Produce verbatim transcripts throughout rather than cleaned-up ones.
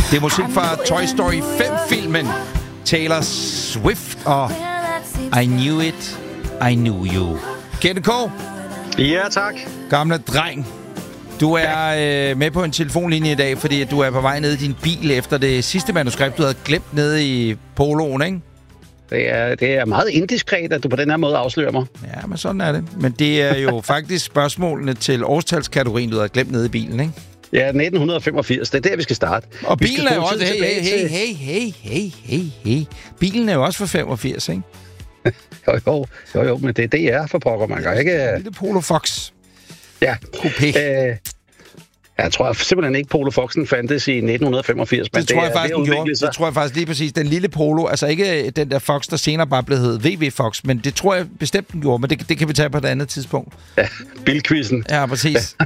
Det er musik fra Toy Story fem-filmen. Taylor Swift og I Knew It, I Knew You. Kenneth K. Ja, tak. Gamle dreng. Du er øh, med på en telefonlinje i dag, fordi du er på vej ned i din bil efter det sidste manuskript, du havde glemt nede i poloen, ikke? Det er, det er meget indiskret, at du på den her måde afslører mig. Ja, men sådan er det. Men det er jo faktisk spørgsmålene til årstalskategorien, du havde glemt nede i bilen, ikke? Ja, nitten femogfirs. Det er der, vi skal starte. Og vi bilen er jo også... Hey, hey, hey, hey, hey, hey, hey, hey. Bilen er jo også for femogfirs, ikke? jo, jo, jo, jo, men det er D R for pokker, man kan ikke... Lille Polo Fox. Ja. Coupé. Øh, jeg tror simpelthen ikke, Polo Foxen fandtes i nitten femogfirs. Men det, tror det, jeg faktisk, den gjorde. Det tror jeg faktisk lige præcis. Den lille Polo, altså ikke den der Fox, der senere bare blev heddet V V Fox, men det tror jeg bestemt, den gjorde, men det, det kan vi tage på et andet tidspunkt. Ja, bilquizzen. Ja, præcis.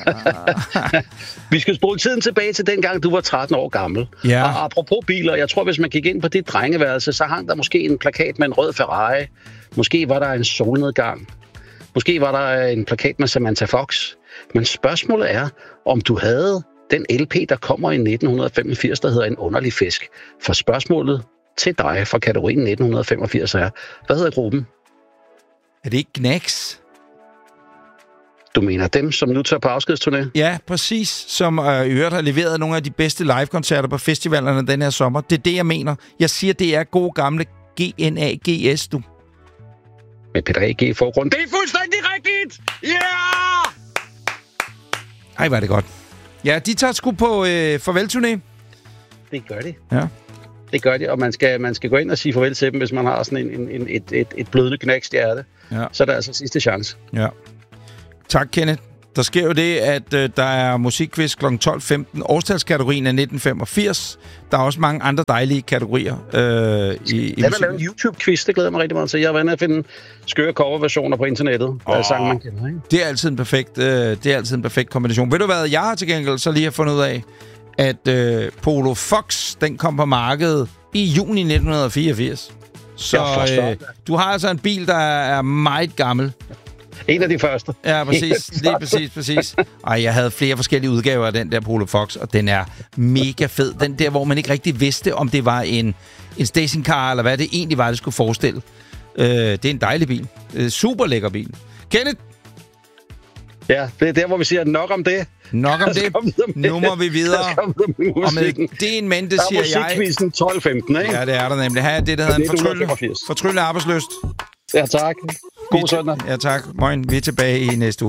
Vi skal spole tiden tilbage til dengang, du var tretten år gammel. Ja. Og apropos biler, jeg tror, hvis man gik ind på dit drengeværelse, så hang der måske en plakat med en rød Ferrari. Måske var der en solnedgang. Måske var der en plakat med Samantha Fox. Men spørgsmålet er, om du havde den L P, der kommer i nitten femogfirs, der hedder En underlig fisk. For spørgsmålet til dig fra kategorien nitten femogfirs er, hvad hedder gruppen? Er det ikke Knacks? Du mener dem, som nu tager på afskedsturné? Ja, præcis. Som øh, i øvrigt har leveret nogle af de bedste live-koncerter på festivalerne den her sommer. Det er det, jeg mener. Jeg siger, det er gode gamle G N A G S, du. Med Peter A G i forgrund. Det er fuldstændig rigtigt! Ja! Yeah! Ej, var det godt. Ja, de tager sgu på øh, farvelturné. Det gør de. Ja. Det gør de, og man skal, man skal gå ind og sige farvel til dem, hvis man har sådan en, en, en, et, et, et blødende knækshjerte. Ja. Så er der altså sidste chance. Ja. Tak, Kenneth. Der sker jo det, at øh, der er musikquiz kl. tolv femten. Årstalskategorien er nitten femogfirs. Der er også mange andre dejlige kategorier øh, i, i musik. Jeg vil lave en YouTube-quiz, det glæder mig rigtig meget til. Jeg er vant at finde skøre coverversioner på internettet. Oh, af sange, man kender, ikke? Det er altid en perfekt, øh, det er altid en perfekt kombination. Ved du hvad, jeg har til gengæld så lige har fundet ud af, at øh, Polo Fox, den kom på markedet i juni nitten fireogfirs. Så øh, du har altså en bil, der er meget gammel. En af de første. Ja, præcis. Lige præcis, præcis. Ej, jeg havde flere forskellige udgaver af den der Polo Fox, og den er mega fed. Den der, hvor man ikke rigtig vidste, om det var en, en stationcar, eller hvad det egentlig var, det skulle forestille. Øh, det er en dejlig bil. Øh, super lækker bil. Kenneth? Ja, det er der, hvor vi siger nok om det. Nok om det. Nu må vi videre. Og med det en mente, siger jeg... Der er musikquizzen tolv femten, ikke? Ja, det er der nemlig. Her er det, der hedder en fortrylle, fortrylle arbejdsløst. Ja, tak. God søndag. Ja, tak. Moin. Vi er tilbage i næste uge.